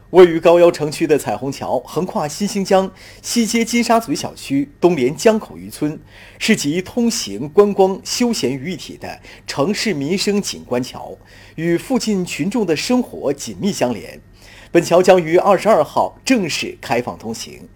位于高邮城区的彩虹桥横跨新兴江，西接金沙咀小区，东连江口渔村，是集通行、观光、休闲于一体的城市民生景观桥，与附近群众的生活紧密相连。本桥将于22号正式开放通行。